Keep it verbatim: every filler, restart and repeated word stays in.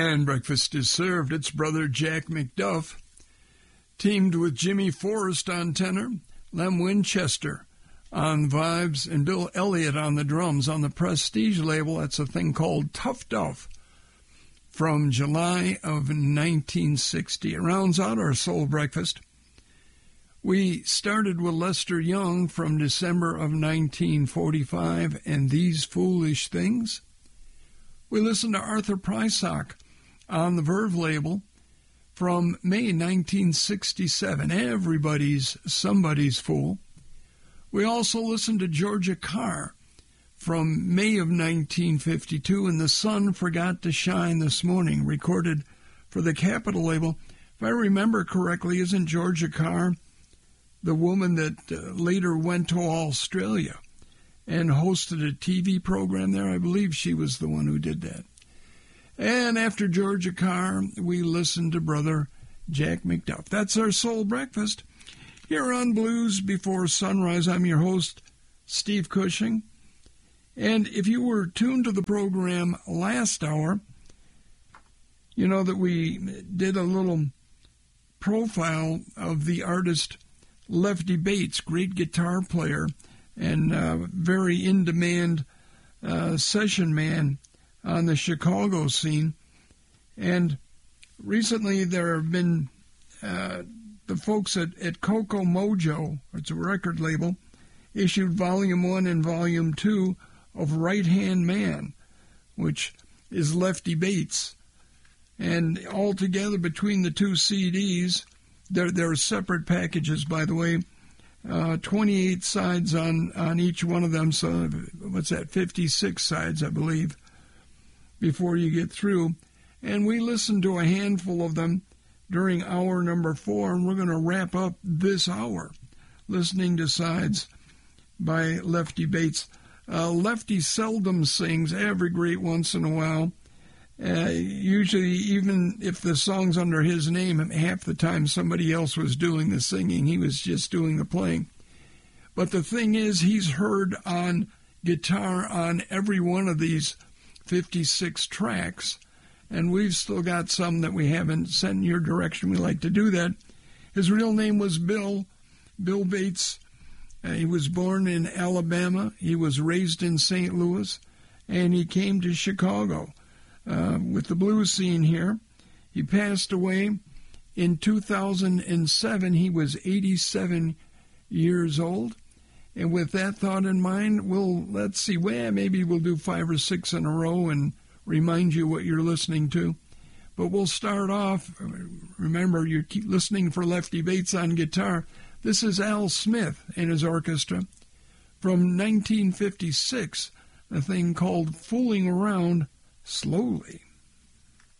And breakfast is served. It's Brother Jack McDuff, teamed with Jimmy Forrest on tenor, Lem Winchester on vibes, and Bill Elliott on the drums on the Prestige label. That's a thing called Tough Duff from July of nineteen sixty. It rounds out our soul breakfast. We started with Lester Young from December of nineteen forty-five and These Foolish Things. We listened to Arthur Prysock on the Verve label from May nineteen sixty-seven, Everybody's Somebody's Fool. We also listened to Georgia Carr from May of nineteen fifty-two, and The Sun Forgot to Shine This Morning, recorded for the Capitol label. If I remember correctly, isn't Georgia Carr the woman that uh, later went to Australia and hosted a T V program there? I believe she was the one who did that. And after Georgia Carr, we listened to Brother Jack McDuff. That's our soul breakfast here on Blues Before Sunrise. I'm your host, Steve Cushing. And if you were tuned to the program last hour, you know that we did a little profile of the artist Lefty Bates, great guitar player and uh, very in-demand uh, session man on the Chicago scene. And recently there have been uh, the folks at, at Coco Mojo, it's a record label, issued Volume one and Volume two of Right Hand Man, which is Lefty Bates. And altogether between the two C Ds, there, there are separate packages, by the way, Uh, twenty-eight sides on, on each one of them, so what's that, fifty-six sides, I believe, before you get through. And we listened to a handful of them during hour number four, and we're going to wrap up this hour listening to sides by Lefty Bates. Uh, Lefty seldom sings, every great once in a while. Uh, usually, even if the song's under his name, half the time somebody else was doing the singing. He was just doing the playing. But the thing is, he's heard on guitar on every one of these fifty-six tracks, and we've still got some that we haven't sent in your direction. We like to do that. His real name was Bill, Bill Bates. Uh, he was born in Alabama. He was raised in Saint Louis, and he came to Chicago Uh, with the blues scene here. He passed away in two thousand seven. He was eighty-seven years old. And with that thought in mind, we'll, let's see, well, maybe we'll do five or six in a row and remind you what you're listening to. But we'll start off, remember, you keep listening for Lefty Bates on guitar. This is Al Smith and his orchestra from nineteen fifty-six, a thing called Fooling Around Slowly.